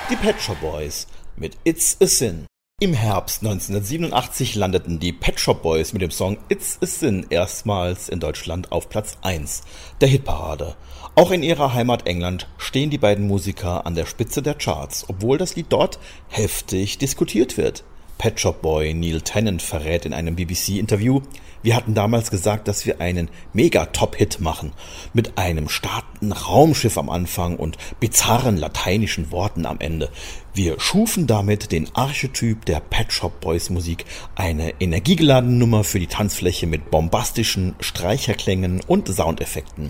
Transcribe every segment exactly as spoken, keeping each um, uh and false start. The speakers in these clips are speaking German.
Die Pet Shop Boys mit It's a Sin. Im Herbst neunzehnhundertsiebenundachtzig landeten die Pet Shop Boys mit dem Song It's a Sin erstmals in Deutschland auf Platz eins der Hitparade. Auch in ihrer Heimat England stehen die beiden Musiker an der Spitze der Charts, obwohl das Lied dort heftig diskutiert wird. Pet Shop Boy Neil Tennant verrät in einem B B C-Interview: Wir hatten damals gesagt, dass wir einen Mega-Top-Hit machen, mit einem starken Raumschiff am Anfang und bizarren lateinischen Worten am Ende. Wir schufen damit den Archetyp der Pet Shop Boys Musik, eine energiegeladene Nummer für die Tanzfläche mit bombastischen Streicherklängen und Soundeffekten.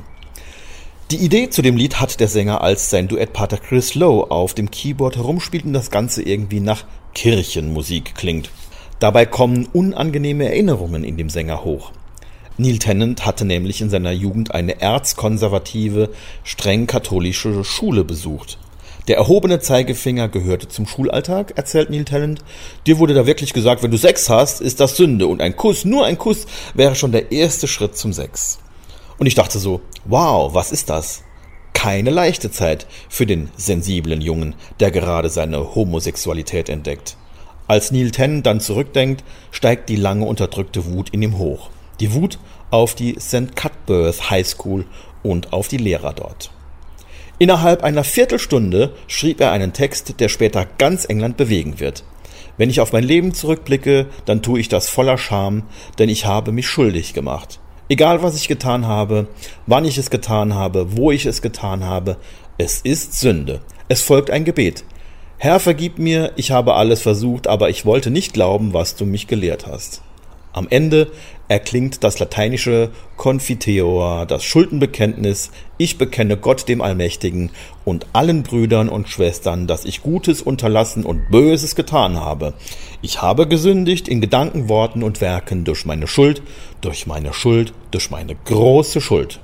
Die Idee zu dem Lied hat der Sänger, als sein Duettpartner Chris Lowe auf dem Keyboard herumspielt und das Ganze irgendwie nach Kirchenmusik klingt. Dabei kommen unangenehme Erinnerungen in dem Sänger hoch. Neil Tennant hatte nämlich in seiner Jugend eine erzkonservative, streng katholische Schule besucht. Der erhobene Zeigefinger gehörte zum Schulalltag, erzählt Neil Tennant. Dir wurde da wirklich gesagt, wenn du Sex hast, ist das Sünde und ein Kuss, nur ein Kuss, wäre schon der erste Schritt zum Sex. Und ich dachte so, wow, was ist das? Keine leichte Zeit für den sensiblen Jungen, der gerade seine Homosexualität entdeckt. Als Neil Tennant dann zurückdenkt, steigt die lange unterdrückte Wut in ihm hoch. Die Wut auf die Sankt Cuthbert High School und auf die Lehrer dort. Innerhalb einer Viertelstunde schrieb er einen Text, der später ganz England bewegen wird. Wenn ich auf mein Leben zurückblicke, dann tue ich das voller Scham, denn ich habe mich schuldig gemacht. Egal, was ich getan habe, wann ich es getan habe, wo ich es getan habe, es ist Sünde. Es folgt ein Gebet. Herr, vergib mir, ich habe alles versucht, aber ich wollte nicht glauben, was du mich gelehrt hast. Am Ende erklingt das lateinische Confiteor, das Schuldenbekenntnis: Ich bekenne Gott dem Allmächtigen und allen Brüdern und Schwestern, dass ich Gutes unterlassen und Böses getan habe. Ich habe gesündigt in Gedanken, Worten und Werken durch meine Schuld, durch meine Schuld, durch meine große Schuld.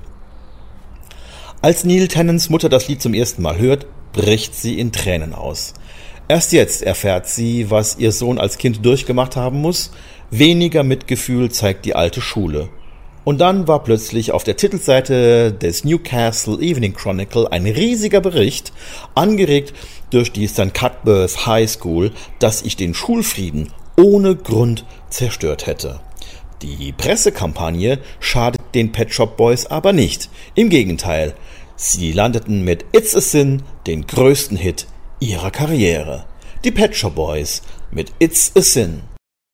Als Neil Tennants Mutter das Lied zum ersten Mal hört, bricht sie in Tränen aus. Erst jetzt erfährt sie, was ihr Sohn als Kind durchgemacht haben muss. Weniger Mitgefühl zeigt die alte Schule. Und dann war plötzlich auf der Titelseite des Newcastle Evening Chronicle ein riesiger Bericht, angeregt durch die Sankt Cuthbert High School, dass ich den Schulfrieden ohne Grund zerstört hätte. Die Pressekampagne schadet den Pet Shop Boys aber nicht. Im Gegenteil, sie landeten mit It's a Sin den größten Hit ihrer Karriere. Die Pet Shop Boys mit It's a Sin.